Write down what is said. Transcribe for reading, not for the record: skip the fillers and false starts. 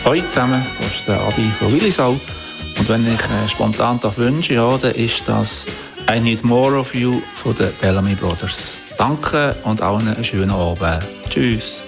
Hallo zusammen, das ist der Adi von Willisau. Und wenn ich spontan wünsche, ja, dann ist das «I Need More of You» von den Bellamy Brothers. Danke und allen einen schönen Abend. Tschüss.